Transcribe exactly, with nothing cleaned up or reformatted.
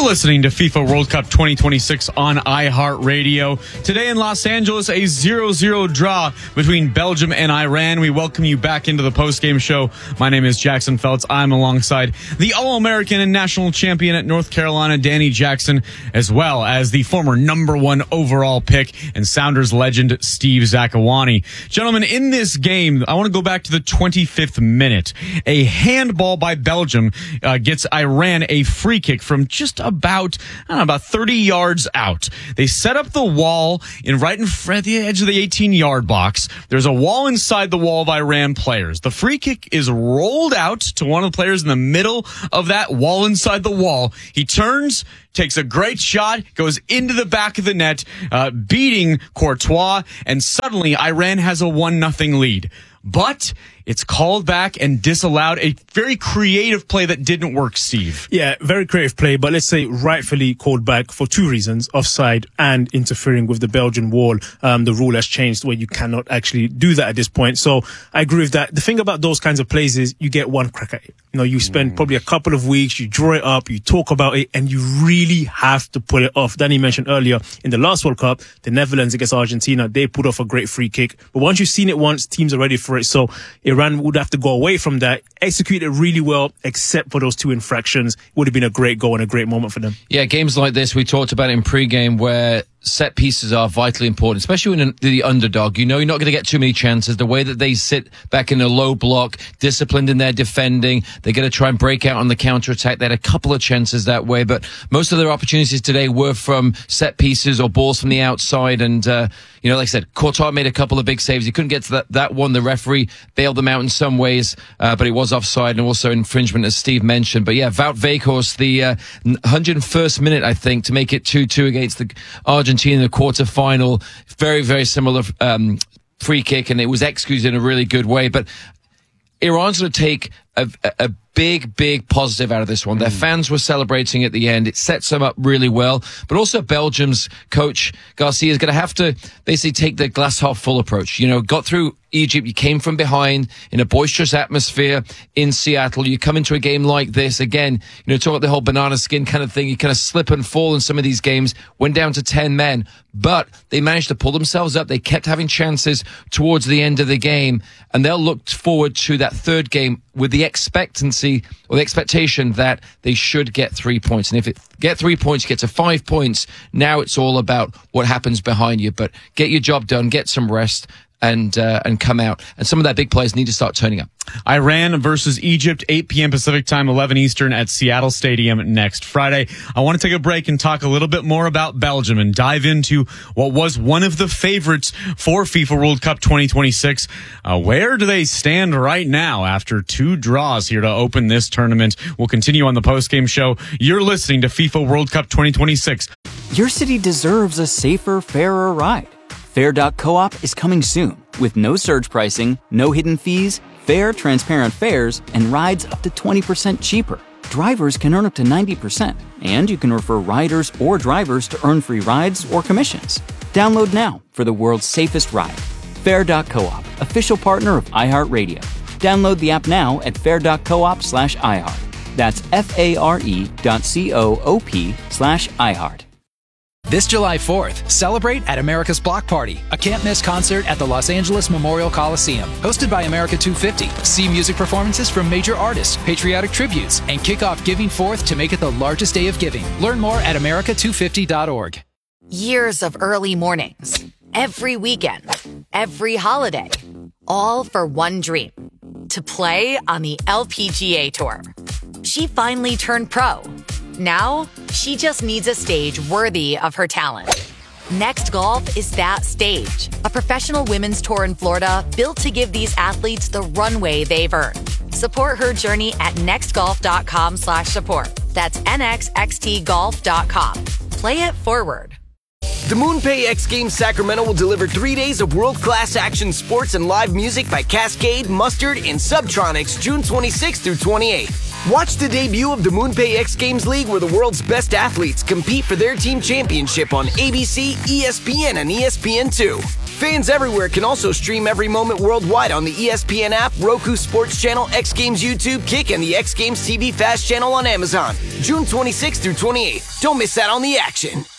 listening to FIFA World Cup twenty twenty-six on iHeartRadio. Today in Los Angeles, a zero zero draw between Belgium and Iran. We welcome you back into the postgame show. My name is Jackson Feltz. I'm alongside the All-American and national champion at North Carolina, Danny Jackson, as well as the former number one overall pick and Sounders legend, Steve Zakawani. Gentlemen, in this game, I want to go back to the twenty-fifth minute. A handball by Belgium uh, gets Iran a free kick from just about, I don't know, about thirty yards out. They set up the wall in right in front, at the edge of the eighteen-yard box. There's a wall inside the wall of Iran players. The free kick is rolled out to one of the players in the middle of that wall inside the wall. He turns, takes a great shot, goes into the back of the net, uh, beating Courtois, and suddenly Iran has a one nothing lead. But it's called back and disallowed. A very creative play that didn't work, Steve. Yeah, very creative play, but let's say rightfully called back for two reasons: offside and interfering with the Belgian wall. Um, the rule has changed where you cannot actually do that at this point. So I agree with that. The thing about those kinds of plays is you get one crack at it. You know, you spend mm. probably a couple of weeks, you draw it up, you talk about it, and you really have to pull it off. Danny mentioned earlier in the last World Cup, the Netherlands against Argentina, they put off a great free kick. But once you've seen it once, teams are ready for it. So Iran would have to go away from that, execute it really well, except for those two infractions. It would have been a great goal and a great moment for them. Yeah, games like this, we talked about in pre-game, where set pieces are vitally important, especially when the underdog. You know you're not going to get too many chances. The way that they sit back in a low block, disciplined in their defending, they're going to try and break out on the counter-attack. They had a couple of chances that way, but most of their opportunities today were from set pieces or balls from the outside. And, uh, you know, like I said, Courtois made a couple of big saves. He couldn't get to that, that one. The referee bailed them out in some ways, uh, but it was offside and also infringement, as Steve mentioned. But yeah, Wout Weghorst, the uh, one hundred first minute, I think, to make it two two against the Argentina in the quarter-final. Very, very similar um, free kick, and it was executed in a really good way. But Iran's going to take a, a big, big positive out of this one. Mm. Their fans were celebrating at the end. It sets them up really well. But also Belgium's coach, Garcia, is going to have to basically take the glass half full approach. You know, got through Egypt, you came from behind in a boisterous atmosphere in Seattle. You come into a game like this, again, you know, talk about the whole banana skin kind of thing. You kind of slip and fall in some of these games, went down to ten men, but they managed to pull themselves up. They kept having chances towards the end of the game, and they'll look forward to that third game with the expectancy or the expectation that they should get three points. And if it get three points, you get to five points. Now it's all about what happens behind you. But get your job done, get some rest, and uh, and come out. And some of their big players need to start turning up. Iran versus Egypt, eight p.m. Pacific time, eleven Eastern at Seattle Stadium next Friday. I want to take a break and talk a little bit more about Belgium and dive into what was one of the favorites for FIFA World Cup twenty twenty-six. Uh, where do they stand right now after two draws here to open this tournament? We'll continue on the postgame show. You're listening to FIFA World Cup twenty twenty-six. Your city deserves a safer, fairer ride. Fair dot coop is coming soon with no surge pricing, no hidden fees, fair, transparent fares, and rides up to twenty percent cheaper. Drivers can earn up to ninety percent, and you can refer riders or drivers to earn free rides or commissions. Download now for the world's safest ride. Fair dot coop, official partner of iHeartRadio. Download the app now at fair dot coop slash iHeart. That's F-A-R-E dot C-O-O-P slash iHeart. This July fourth, celebrate at America's Block Party, a can't-miss concert at the Los Angeles Memorial Coliseum. Hosted by America two fifty. See music performances from major artists, patriotic tributes, and kick off Giving Fourth to make it the largest day of giving. Learn more at America two fifty dot org. Years of early mornings, every weekend, every holiday, all for one dream, to play on the L P G A Tour. She finally turned pro. Now, she just needs a stage worthy of her talent. Next Golf is that stage. A professional women's tour in Florida built to give these athletes the runway they've earned. Support her journey at nextgolf.com slash support. That's N X X T golf dot com. Play it forward. The MoonPay X Games Sacramento will deliver three days of world-class action sports and live music by Cascade, Mustard, and Subtronics June twenty-sixth through twenty-eighth. Watch the debut of the MoonPay X Games League, where the world's best athletes compete for their team championship on A B C, E S P N, and E S P N two. Fans everywhere can also stream every moment worldwide on the E S P N app, Roku Sports Channel, X Games YouTube, Kick, and the X Games T V Fast channel on Amazon. June twenty-sixth through twenty-eighth. Don't miss out on the action.